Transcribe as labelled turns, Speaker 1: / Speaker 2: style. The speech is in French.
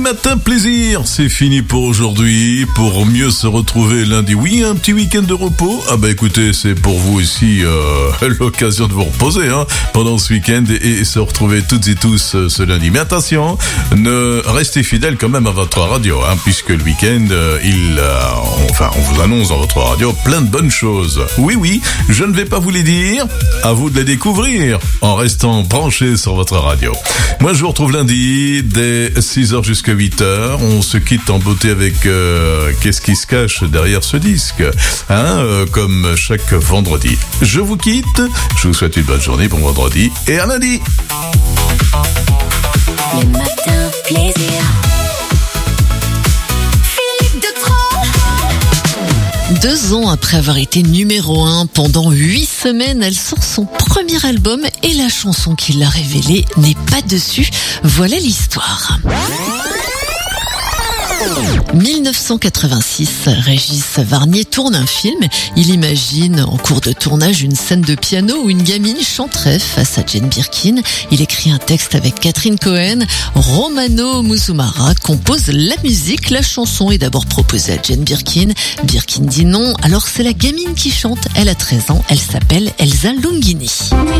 Speaker 1: Matin Plaisir, c'est fini pour aujourd'hui. Pour mieux se retrouver lundi, oui, un petit week-end de repos. Ah bah écoutez, c'est pour vous aussi l'occasion de vous reposer pendant ce week-end et se retrouver toutes et tous ce lundi. Mais attention, restez fidèles quand même à votre radio, puisque le week-end, on vous annonce dans votre radio plein de bonnes choses. Oui, je ne vais pas vous les dire, à vous de les découvrir en restant branchés sur votre radio. Moi, je vous retrouve lundi dès 6h jusqu'à 8h. On se quitte en beauté avec qu'est-ce qui se cache derrière ce disque, comme chaque vendredi. Je vous quitte, je vous souhaite une bonne journée, bon vendredi et à lundi.
Speaker 2: Les matins plaisir.
Speaker 3: 2 ans après avoir été numéro 1 pendant 8 semaines, elle sort son premier album et la chanson qui l'a révélée n'est pas dessus. Voilà l'histoire. 1986, Régis Varnier tourne un film. Il imagine en cours de tournage une scène de piano où une gamine chanterait face à Jane Birkin. Il écrit un texte avec Catherine Cohen. Romano Musumara compose la musique. La chanson est d'abord proposée à Jane Birkin. Birkin dit non, alors c'est la gamine qui chante. Elle a 13 ans, elle s'appelle Elsa Longini.